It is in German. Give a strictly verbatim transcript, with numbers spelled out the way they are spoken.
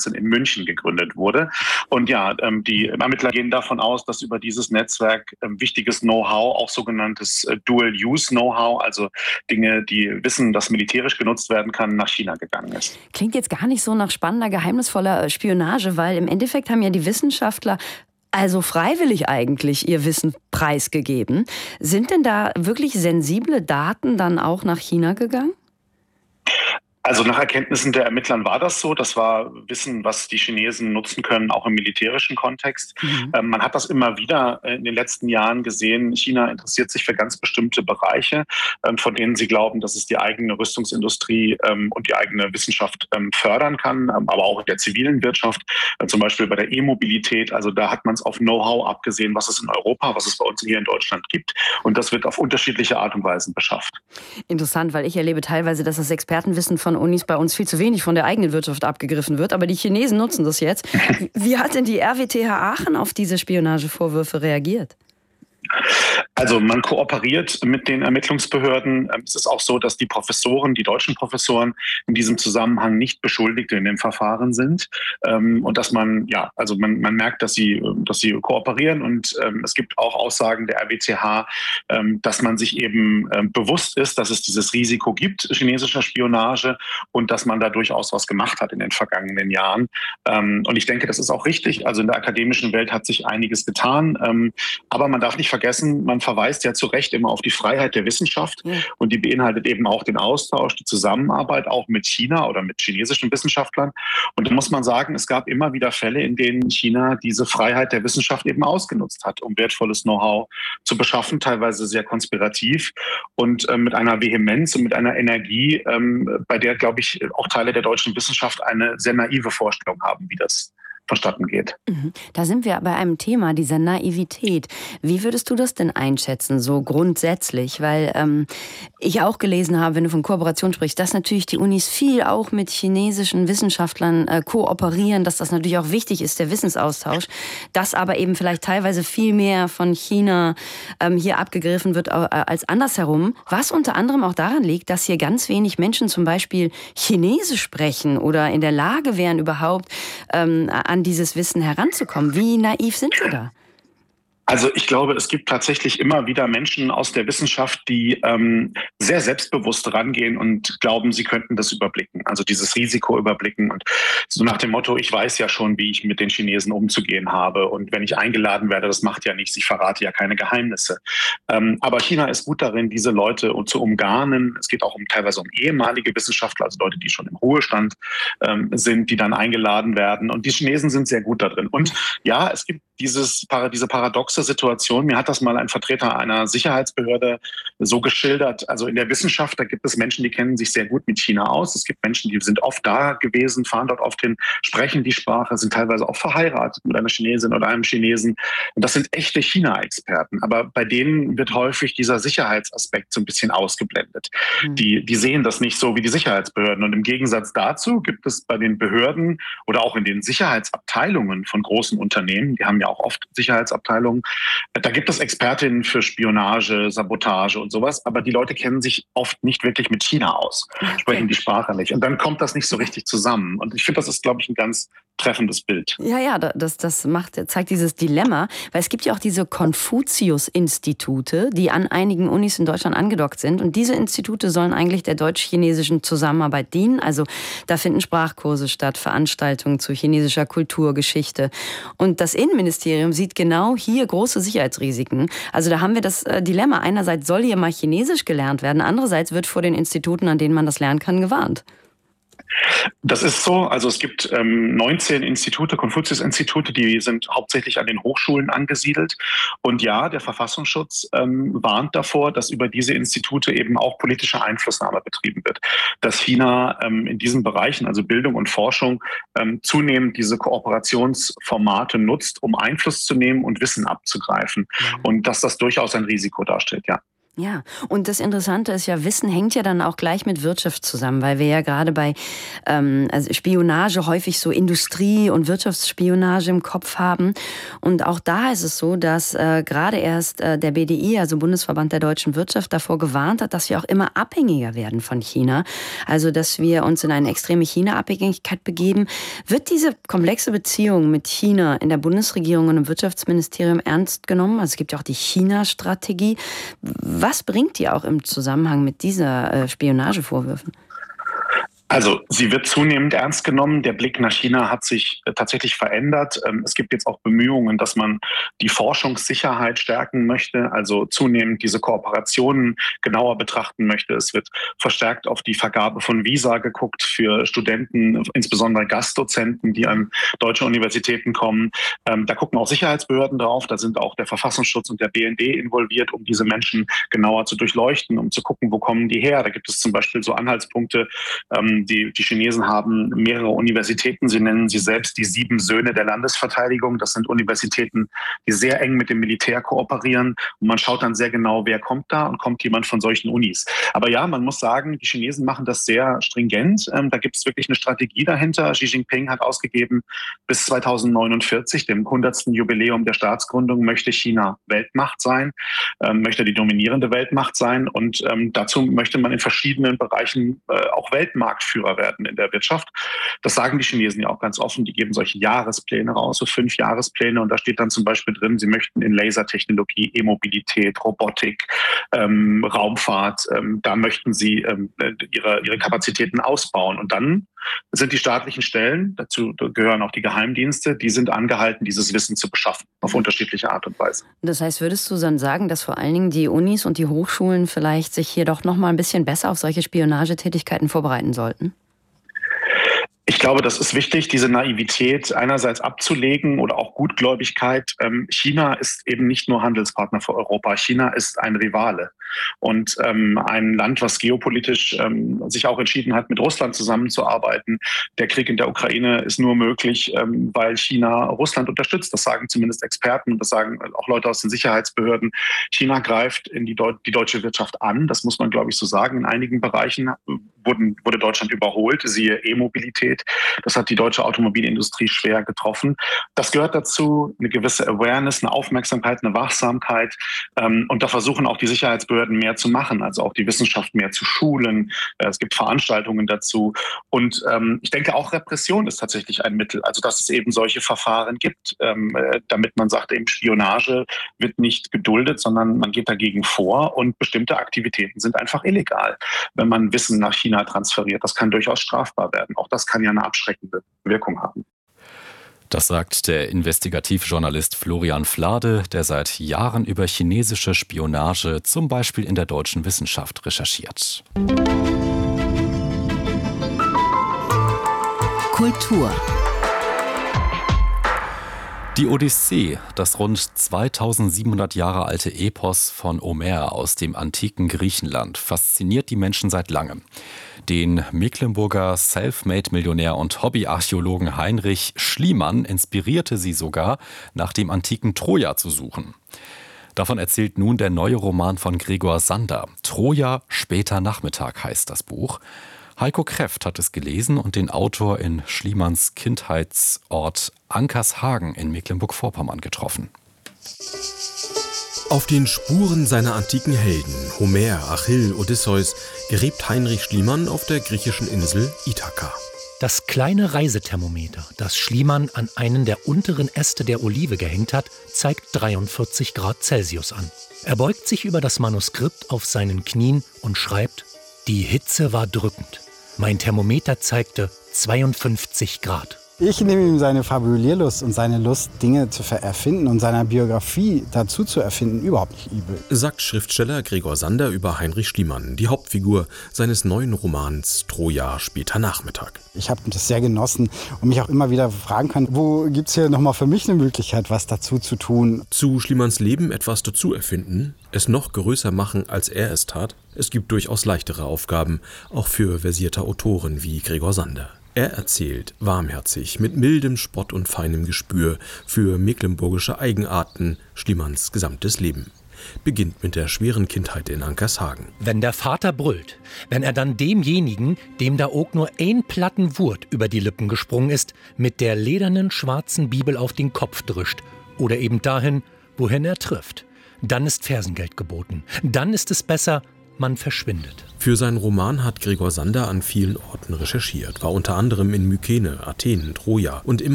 zweitausendachtzehn in München gegründet wurde. Und ja, ähm, die Ermittler gehen davon aus, dass über dieses Netzwerk ähm, wichtiges Know-how, auch sogenanntes äh, Dual-Use-Know-how, also Dinge, die wissen, dass militärisch genutzt werden kann, nach China gegangen ist. Klingt jetzt gar nicht so nach spannender, geheimnisvoller Spionage, weil im Endeffekt haben ja die Wissenschaftler also freiwillig eigentlich ihr Wissen preisgegeben. Sind denn da wirklich sensible Daten dann auch nach China gegangen? Also nach Erkenntnissen der Ermittlern war das so. Das war Wissen, was die Chinesen nutzen können, auch im militärischen Kontext. Mhm. Ähm, man hat das immer wieder in den letzten Jahren gesehen. China interessiert sich für ganz bestimmte Bereiche, ähm, von denen sie glauben, dass es die eigene Rüstungsindustrie ähm, und die eigene Wissenschaft ähm, fördern kann, ähm, aber auch in der zivilen Wirtschaft, äh, zum Beispiel bei der E-Mobilität. Also da hat man es auf Know-how abgesehen, was es in Europa, was es bei uns hier in Deutschland gibt. Und das wird auf unterschiedliche Art und Weisen beschafft. Interessant, weil ich erlebe teilweise, dass das Expertenwissen von Unis bei uns viel zu wenig von der eigenen Wirtschaft abgegriffen wird. Aber die Chinesen nutzen das jetzt. Wie hat denn die R W T H Aachen auf diese Spionagevorwürfe reagiert? Also man kooperiert mit den Ermittlungsbehörden. Es ist auch so, dass die Professoren, die deutschen Professoren in diesem Zusammenhang nicht Beschuldigte in dem Verfahren sind. Und dass man, ja, also man, man merkt, dass sie, dass sie kooperieren. Und es gibt auch Aussagen der R W T H, dass man sich eben bewusst ist, dass es dieses Risiko gibt, chinesischer Spionage, und dass man da durchaus was gemacht hat in den vergangenen Jahren. Und ich denke, das ist auch richtig. Also in der akademischen Welt hat sich einiges getan. Aber man darf nicht vergessen, man verweist ja zu Recht immer auf die Freiheit der Wissenschaft, ja. Und die beinhaltet eben auch den Austausch, die Zusammenarbeit auch mit China oder mit chinesischen Wissenschaftlern. Und da muss man sagen, es gab immer wieder Fälle, in denen China diese Freiheit der Wissenschaft eben ausgenutzt hat, um wertvolles Know-how zu beschaffen, teilweise sehr konspirativ und äh, mit einer Vehemenz und mit einer Energie, ähm, bei der, glaube ich, auch Teile der deutschen Wissenschaft eine sehr naive Vorstellung haben, wie das vonstatten geht. Da sind wir bei einem Thema, dieser Naivität. Wie würdest du das denn einschätzen, so grundsätzlich? Weil ähm, ich auch gelesen habe, wenn du von Kooperation sprichst, dass natürlich die Unis viel auch mit chinesischen Wissenschaftlern äh, kooperieren, dass das natürlich auch wichtig ist, der Wissensaustausch, dass aber eben vielleicht teilweise viel mehr von China ähm, hier abgegriffen wird äh, als andersherum, was unter anderem auch daran liegt, dass hier ganz wenig Menschen zum Beispiel Chinesisch sprechen oder in der Lage wären, überhaupt ähm, an dieses Wissen heranzukommen. Wie naiv sind wir da? Also ich glaube, es gibt tatsächlich immer wieder Menschen aus der Wissenschaft, die ähm, sehr selbstbewusst rangehen und glauben, sie könnten das überblicken. Also dieses Risiko überblicken und so nach dem Motto, ich weiß ja schon, wie ich mit den Chinesen umzugehen habe. Und wenn ich eingeladen werde, das macht ja nichts, ich verrate ja keine Geheimnisse. Ähm, aber China ist gut darin, diese Leute zu umgarnen. Es geht auch um teilweise um ehemalige Wissenschaftler, also Leute, die schon im Ruhestand ähm, sind, die dann eingeladen werden. Und die Chinesen sind sehr gut darin. Und ja, es gibt dieses, diese paradoxe Situation. Mir hat das mal ein Vertreter einer Sicherheitsbehörde so geschildert. Also in der Wissenschaft, da gibt es Menschen, die kennen sich sehr gut mit China aus. Es gibt Menschen, die sind oft da gewesen, fahren dort oft hin, sprechen die Sprache, sind teilweise auch verheiratet mit einer Chinesin oder einem Chinesen. Und das sind echte China-Experten. Aber bei denen wird häufig dieser Sicherheitsaspekt so ein bisschen ausgeblendet. Mhm. Die, die sehen das nicht so wie die Sicherheitsbehörden. Und im Gegensatz dazu gibt es bei den Behörden oder auch in den Sicherheitsabteilungen von großen Unternehmen, die haben ja auch oft Sicherheitsabteilungen. Da gibt es Expertinnen für Spionage, Sabotage und sowas, aber die Leute kennen sich oft nicht wirklich mit China aus, sprechen die Sprache nicht. Und dann kommt das nicht so richtig zusammen. Und ich finde, das ist, glaube ich, ein ganz treffendes Bild. Ja, ja, das, das macht, zeigt dieses Dilemma, weil es gibt ja auch diese Konfuzius-Institute, die an einigen Unis in Deutschland angedockt sind. Und diese Institute sollen eigentlich der deutsch-chinesischen Zusammenarbeit dienen. Also da finden Sprachkurse statt, Veranstaltungen zu chinesischer Kultur, Geschichte. Und das Innenministerium sieht genau hier große Sicherheitsrisiken. Also da haben wir das Dilemma. Einerseits soll hier mal Chinesisch gelernt werden, andererseits wird vor den Instituten, an denen man das lernen kann, gewarnt. Das ist so. Also es gibt ähm, neunzehn Institute, Konfuzius-Institute, die sind hauptsächlich an den Hochschulen angesiedelt. Und ja, der Verfassungsschutz ähm, warnt davor, dass über diese Institute eben auch politische Einflussnahme betrieben wird. Dass China ähm, in diesen Bereichen, also Bildung und Forschung, ähm, zunehmend diese Kooperationsformate nutzt, um Einfluss zu nehmen und Wissen abzugreifen. Ja. Und dass das durchaus ein Risiko darstellt, ja. Ja, und das Interessante ist ja, Wissen hängt ja dann auch gleich mit Wirtschaft zusammen, weil wir ja gerade bei ähm, also Spionage häufig so Industrie- und Wirtschaftsspionage im Kopf haben. Und auch da ist es so, dass äh, gerade erst äh, der B D I, also Bundesverband der deutschen Wirtschaft, davor gewarnt hat, dass wir auch immer abhängiger werden von China. Also, dass wir uns in eine extreme China-Abhängigkeit begeben. Wird diese komplexe Beziehung mit China in der Bundesregierung und im Wirtschaftsministerium ernst genommen? Also es gibt ja auch die China-Strategie. Was bringt die auch im Zusammenhang mit dieser äh, Spionagevorwürfen? Also sie wird zunehmend ernst genommen. Der Blick nach China hat sich äh, tatsächlich verändert. Ähm, es gibt jetzt auch Bemühungen, dass man die Forschungssicherheit stärken möchte, also zunehmend diese Kooperationen genauer betrachten möchte. Es wird verstärkt auf die Vergabe von Visa geguckt für Studenten, insbesondere Gastdozenten, die an deutsche Universitäten kommen. Ähm, da gucken auch Sicherheitsbehörden drauf. Da sind auch der Verfassungsschutz und der B N D involviert, um diese Menschen genauer zu durchleuchten, um zu gucken, wo kommen die her. Da gibt es zum Beispiel so Anhaltspunkte. Ähm, Die, die Chinesen haben mehrere Universitäten. Sie nennen sie selbst die sieben Söhne der Landesverteidigung. Das sind Universitäten, die sehr eng mit dem Militär kooperieren. Und man schaut dann sehr genau, wer kommt da und kommt jemand von solchen Unis. Aber ja, man muss sagen, die Chinesen machen das sehr stringent. Ähm, da gibt es wirklich eine Strategie dahinter. Xi Jinping hat ausgegeben, bis zweitausendneunundvierzig, dem hundertsten Jubiläum der Staatsgründung, möchte China Weltmacht sein, ähm, möchte die dominierende Weltmacht sein. Und ähm, dazu möchte man in verschiedenen Bereichen äh, auch Weltmarkt Führer werden in der Wirtschaft. Das sagen die Chinesen ja auch ganz offen. Die geben solche Jahrespläne raus, so fünf Jahrespläne. Und da steht dann zum Beispiel drin, sie möchten in Lasertechnologie, E-Mobilität, Robotik, ähm, Raumfahrt, ähm, da möchten sie ähm, ihre, ihre Kapazitäten ausbauen. Und dann sind die staatlichen Stellen, dazu gehören auch die Geheimdienste, die sind angehalten, dieses Wissen zu beschaffen, auf unterschiedliche Art und Weise. Das heißt, würdest du dann sagen, dass vor allen Dingen die Unis und die Hochschulen vielleicht sich hier doch noch mal ein bisschen besser auf solche Spionagetätigkeiten vorbereiten sollten? Ich glaube, das ist wichtig, diese Naivität einerseits abzulegen oder auch Gutgläubigkeit. China ist eben nicht nur Handelspartner für Europa. China ist ein Rivale und ähm, ein Land, was geopolitisch ähm, sich auch entschieden hat, mit Russland zusammenzuarbeiten. Der Krieg in der Ukraine ist nur möglich, ähm, weil China Russland unterstützt. Das sagen zumindest Experten und das sagen auch Leute aus den Sicherheitsbehörden. China greift in die, Deu- die deutsche Wirtschaft an. Das muss man, glaube ich, so sagen. In einigen Bereichen wurden, wurde Deutschland überholt, siehe E-Mobilität. Das hat die deutsche Automobilindustrie schwer getroffen. Das gehört dazu, eine gewisse Awareness, eine Aufmerksamkeit, eine Wachsamkeit. Ähm, und da versuchen auch die Sicherheitsbehörden mehr zu machen, also auch die Wissenschaft mehr zu schulen. Äh, es gibt Veranstaltungen dazu. Und ähm, ich denke, auch Repression ist tatsächlich ein Mittel. Also dass es eben solche Verfahren gibt, ähm, äh, damit man sagt, eben Spionage wird nicht geduldet, sondern man geht dagegen vor und bestimmte Aktivitäten sind einfach illegal, wenn man Wissen nach China transferiert. Das kann durchaus strafbar werden. Auch das kann ja eine abschreckende Wirkung haben. Das sagt der Investigativjournalist Florian Flade, der seit Jahren über chinesische Spionage zum Beispiel in der deutschen Wissenschaft recherchiert. Kultur. Die Odyssee, das rund zweitausendsiebenhundert Jahre alte Epos von Homer aus dem antiken Griechenland, fasziniert die Menschen seit langem. Den Mecklenburger Selfmade-Millionär und Hobbyarchäologen Heinrich Schliemann inspirierte sie sogar, nach dem antiken Troja zu suchen. Davon erzählt nun der neue Roman von Gregor Sander. Troja, später Nachmittag heißt das Buch. Heiko Kreft hat es gelesen und den Autor in Schliemanns Kindheitsort Ankershagen in Mecklenburg-Vorpommern getroffen. Auf den Spuren seiner antiken Helden, Homer, Achill, Odysseus, gräbt Heinrich Schliemann auf der griechischen Insel Ithaka. Das kleine Reisethermometer, das Schliemann an einen der unteren Äste der Olive gehängt hat, zeigt dreiundvierzig Grad Celsius an. Er beugt sich über das Manuskript auf seinen Knien und schreibt: Die Hitze war drückend. Mein Thermometer zeigte zweiundfünfzig Grad. Ich nehme ihm seine Fabulierlust und seine Lust, Dinge zu erfinden und seiner Biografie dazu zu erfinden, überhaupt nicht übel. Sagt Schriftsteller Gregor Sander über Heinrich Schliemann, die Hauptfigur seines neuen Romans Troja, später Nachmittag. Ich habe das sehr genossen und mich auch immer wieder fragen können, wo gibt es hier nochmal für mich eine Möglichkeit, was dazu zu tun. Zu Schliemanns Leben etwas dazu erfinden, es noch größer machen, als er es tat. Es gibt durchaus leichtere Aufgaben, auch für versierte Autoren wie Gregor Sander. Er erzählt warmherzig, mit mildem Spott und feinem Gespür für mecklenburgische Eigenarten Schliemanns gesamtes Leben. beginnt mit der schweren Kindheit in Ankershagen. Wenn der Vater brüllt, wenn er dann demjenigen, dem da ook nur ein Platten Wurt über die Lippen gesprungen ist, mit der ledernen schwarzen Bibel auf den Kopf drischt oder eben dahin, wohin er trifft, dann ist Fersengeld geboten. Dann ist es besser, man verschwindet. Für seinen Roman hat Gregor Sander an vielen Orten recherchiert, war unter anderem in Mykene, Athen, Troja und immer